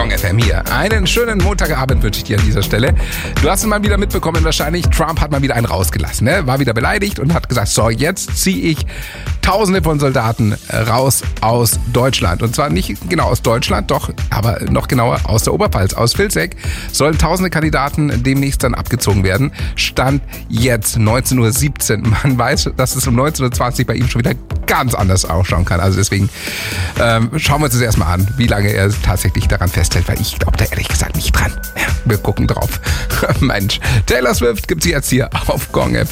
Gong FM hier. Einen schönen Montagabend wünsche ich dir an dieser Stelle. Du hast es mal wieder mitbekommen wahrscheinlich, Trump hat mal wieder einen rausgelassen, ne? War wieder beleidigt und hat gesagt, so jetzt ziehe ich Tausende von Soldaten raus aus Deutschland. Und zwar nicht genau aus Deutschland, doch, aber noch genauer aus der Oberpfalz, aus Vilseck, sollen tausende Kandidaten demnächst dann abgezogen werden. Stand jetzt 19:17 Uhr. Man weiß, dass es um 19:20 Uhr bei ihm schon wieder ganz anders ausschauen kann. Also deswegen schauen wir uns das erstmal an, wie lange er tatsächlich daran festhält, weil ich glaube da ehrlich gesagt nicht dran. Ja, wir gucken drauf. Mensch, Taylor Swift gibt's jetzt hier auf Gong FM.